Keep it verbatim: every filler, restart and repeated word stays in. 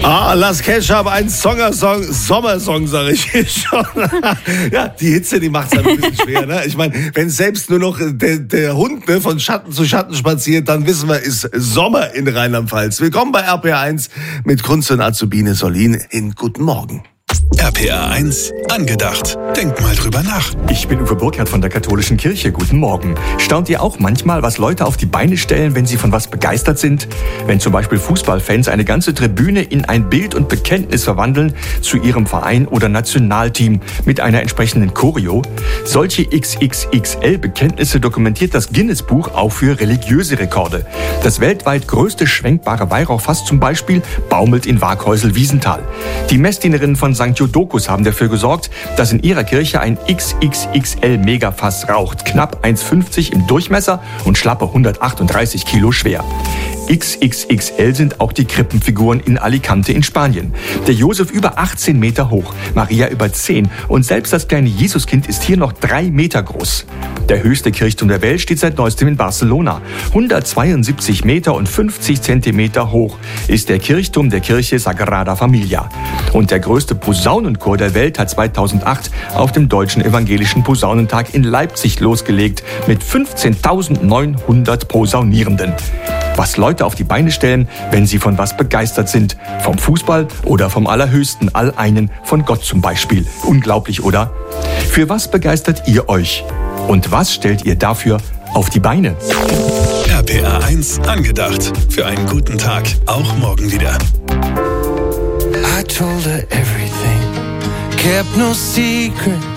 Ah, Las Ketchup, ein Songersong, Sommersong, sag ich hier schon. Ja, die Hitze, die macht's halt ein bisschen schwer, ne? Ich meine, wenn selbst nur noch der, der Hund ne, von Schatten zu Schatten spaziert, dann wissen wir, ist Sommer in Rheinland-Pfalz. Willkommen bei R P R eins mit Kunst und Azubine Solin in Guten Morgen. R P R eins angedacht. Denk mal drüber nach. Ich bin Uwe Burkhardt von der Katholischen Kirche. Guten Morgen. Staunt ihr auch manchmal, was Leute auf die Beine stellen, wenn sie von was begeistert sind? Wenn zum Beispiel Fußballfans eine ganze Tribüne in ein Bild und Bekenntnis verwandeln zu ihrem Verein oder Nationalteam mit einer entsprechenden Choreo? Solche X X X L-Bekenntnisse dokumentiert das Guinness-Buch auch für religiöse Rekorde. Das weltweit größte schwenkbare Weihrauchfass zum Beispiel baumelt in Waaghäusel-Wiesenthal. Die Messdienerinnen von Sankt Jodokus haben dafür gesorgt, dass in ihrer Kirche ein X X X L-Megafass raucht. Knapp eins Komma fünfzig im Durchmesser und schlappe hundertachtunddreißig Kilo schwer. X X X L sind auch die Krippenfiguren in Alicante in Spanien. Der Josef über achtzehn Meter hoch, Maria über zehn und selbst das kleine Jesuskind ist hier noch drei Meter groß. Der höchste Kirchturm der Welt steht seit neuestem in Barcelona. hundertzweiundsiebzig Meter und fünfzig Zentimeter hoch ist der Kirchturm der Kirche Sagrada Familia. Und der größte Posaunenchor der Welt hat zweitausendacht auf dem Deutschen Evangelischen Posaunentag in Leipzig losgelegt mit fünfzehntausendneunhundert Posaunierenden. Was Leute auf die Beine stellen, wenn sie von was begeistert sind. Vom Fußball oder vom Allerhöchsten, Alleinen, von Gott zum Beispiel. Unglaublich, oder? Für was begeistert ihr euch? Und was stellt ihr dafür auf die Beine? R P R eins angedacht. Für einen guten Tag, auch morgen wieder. I told her everything, kept no secret.